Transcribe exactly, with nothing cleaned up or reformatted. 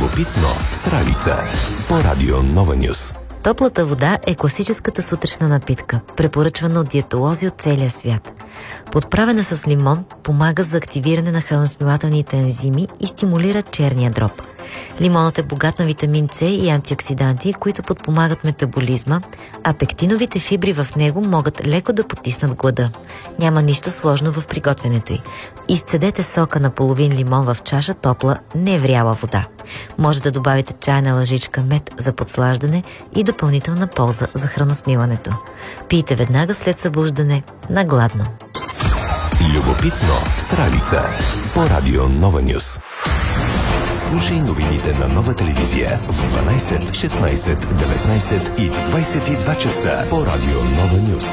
Любопитно с Ралица по Радио Нова Нюс. Топлата вода е класическата сутрешна напитка, препоръчвана от диетолози от целия свят. Подправена с лимон, помага за активиране на храносмилателните ензими и стимулира черния дроб. Лимонът е богат на витамин С и антиоксиданти, които подпомагат метаболизма, а пектиновите фибри в него могат леко да потиснат глада. Няма нищо сложно в приготвянето й. Изцедете сока на половин лимон в чаша топла, невряла вода. Може да добавите чайна лъжичка мед за подслаждане и допълнителна полза за храносмилането. Пийте веднага след събуждане на гладно. Любопитно с Ралица по Радио Нова Нюс. Слушай новините на Нова телевизия в дванайсет, шестнайсет, деветнайсет и двайсет и два часа по Радио Нова Нюс.